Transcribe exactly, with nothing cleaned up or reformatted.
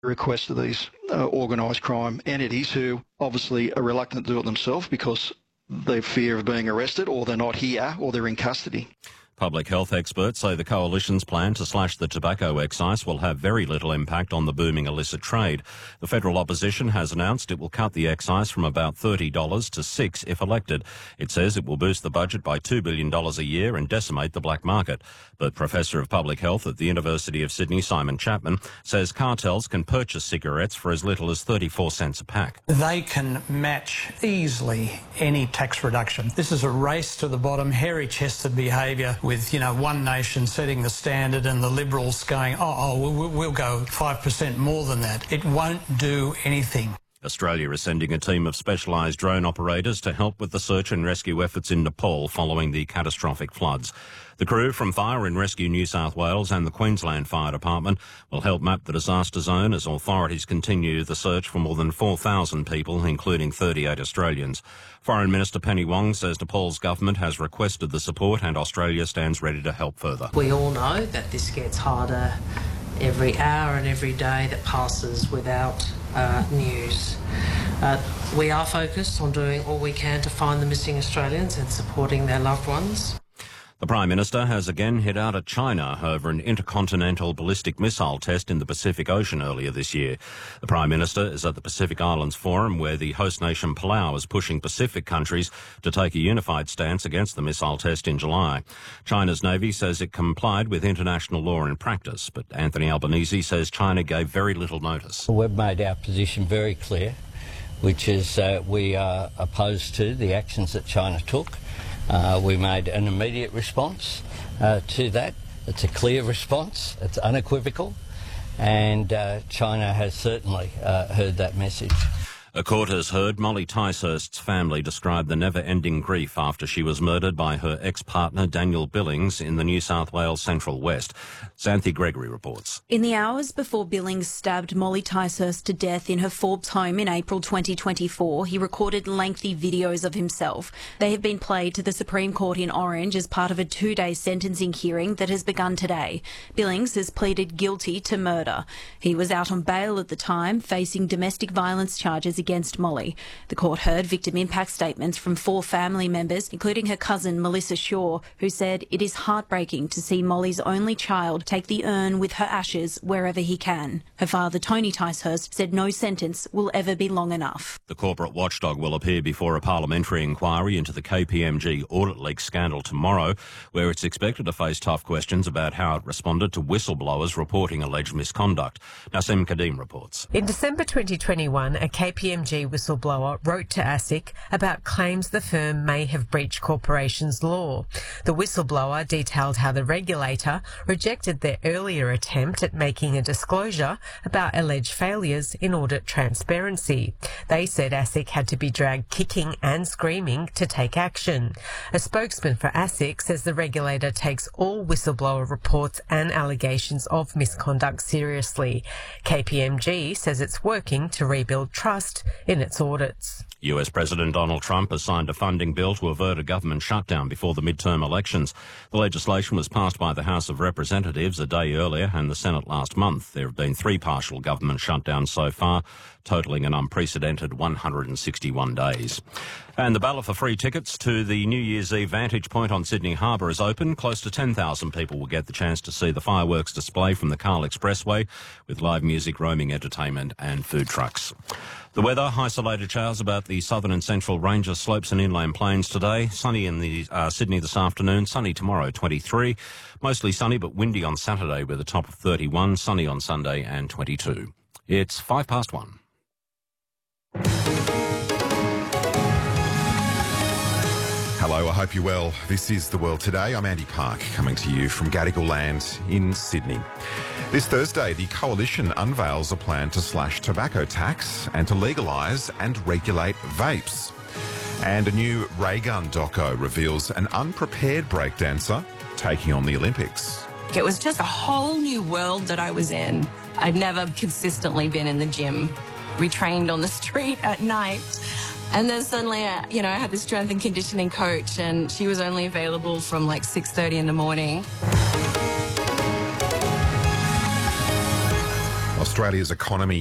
request of these uh, organised crime entities who obviously are reluctant to do it themselves because they fear of being arrested, or they're not here, or they're in custody. Public health experts say the Coalition's plan to slash the tobacco excise will have very little impact on the booming illicit trade. The federal opposition has announced it will cut the excise from about thirty dollars to six dollars if elected. It says it will boost the budget by two billion dollars a year and decimate the black market. But Professor of Public Health at the University of Sydney, Simon Chapman, says cartels can purchase cigarettes for as little as thirty-four cents a pack. They can match easily any tax reduction. This is a race to the bottom, hairy-chested behaviour with, you know, one nation setting the standard and the Liberals going, oh, oh we'll, we'll go five percent more than that. It won't do anything. Australia is sending a team of specialised drone operators to help with the search and rescue efforts in Nepal following the catastrophic floods. The crew from Fire and Rescue New South Wales and the Queensland Fire Department will help map the disaster zone as authorities continue the search for more than four thousand people, including thirty-eight Australians. Foreign Minister Penny Wong says Nepal's government has requested the support and Australia stands ready to help further. We all know that this gets harder every hour and every day that passes without uh, news. Uh, we are focused on doing all we can to find the missing Australians and supporting their loved ones. The Prime Minister has again hit out at China over an intercontinental ballistic missile test in the Pacific Ocean earlier this year. The Prime Minister is at the Pacific Islands Forum, where the host nation Palau is pushing Pacific countries to take a unified stance against the missile test in July. China's Navy says it complied with international law and practice, but Anthony Albanese says China gave very little notice. We've made our position very clear, which is uh, we are opposed to the actions that China took. Uh, we made an immediate response uh, to that. It's a clear response, it's unequivocal, and uh, China has certainly uh, heard that message. A court has heard Molly Ticehurst's family describe the never-ending grief after she was murdered by her ex-partner Daniel Billings in the New South Wales Central West. Xanthi Gregory reports. In the hours before Billings stabbed Molly Ticehurst to death in her Forbes home in April twenty twenty-four, he recorded lengthy videos of himself. They have been played to the Supreme Court in Orange as part of a two-day sentencing hearing that has begun today. Billings has pleaded guilty to murder. He was out on bail at the time, facing domestic violence charges against Molly. The court heard victim impact statements from four family members, including her cousin Melissa Shaw, who said it is heartbreaking to see Molly's only child take the urn with her ashes wherever he can. Her father, Tony Ticehurst, said no sentence will ever be long enough. The corporate watchdog will appear before a parliamentary inquiry into the K P M G audit leak scandal tomorrow, where it's expected to face tough questions about how it responded to whistleblowers reporting alleged misconduct. Nasim Kadim reports. In December twenty twenty-one, a K P M G whistleblower wrote to ASIC about claims the firm may have breached corporations law. The whistleblower detailed how the regulator rejected their earlier attempt at making a disclosure about alleged failures in audit transparency. They said ASIC had to be dragged kicking and screaming to take action. A spokesman for ASIC says the regulator takes all whistleblower reports and allegations of misconduct seriously. K P M G says it's working to rebuild trust in its audits. U S President Donald Trump has signed a funding bill to avert a government shutdown before the midterm elections. The legislation was passed by the House of Representatives a day earlier and the Senate last month. There have been three partial government shutdowns so far, totalling an unprecedented one hundred sixty-one days. And the ballot for free tickets to the New Year's Eve Vantage Point on Sydney Harbour is open. Close to ten thousand people will get the chance to see the fireworks display from the Cahill Expressway, with live music, roaming entertainment and food trucks. The weather, isolated showers about the southern and central ranges, slopes and inland plains today. Sunny in the uh, Sydney this afternoon, sunny tomorrow, twenty-three. Mostly sunny but windy on Saturday with a top of thirty-one, sunny on Sunday and twenty-two. It's five past one. Hello, I hope you're well. This is The World Today. I'm Andy Park, coming to you from Gadigal Land in Sydney. This Thursday, the Coalition unveils a plan to slash tobacco tax and to legalise and regulate vapes. And a new Raygun doco reveals an unprepared breakdancer taking on the Olympics. It was just a whole new world that I was in. I'd never consistently been in the gym. We trained on the street at night. And then suddenly, uh, you know, I had this strength and conditioning coach, and she was only available from like six thirty in the morning. Australia's economy